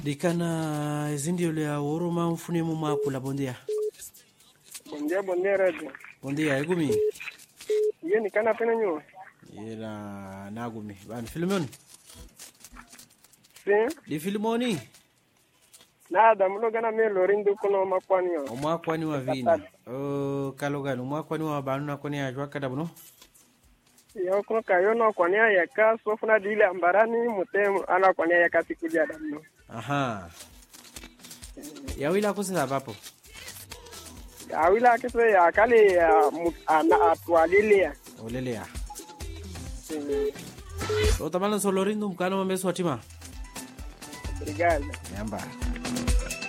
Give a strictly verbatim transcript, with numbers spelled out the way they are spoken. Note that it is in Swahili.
Dikana zindio le oroma mfune mu makula bondia. Bondia bondia radio. Bondia egumi. Ye ni kana pena nyo. Yera nagumi. Ban filmon. Si. Di filmoni. Nada mulo gana me lorindu kono makwani yo. O makwani wa vina. O kalogano makwani wa banu na koni ajwa kadabuno. Yo kono kayo no kwani ya ka sofuna dile ambarani mutem ana kwani ya ka sikuja damno. Aha. Ya wila kusela papo. Ya wila kese ya kale ana atwalile. Olele ya. O tamana solorindo mkano mameso atima. Obrigado. Yamba.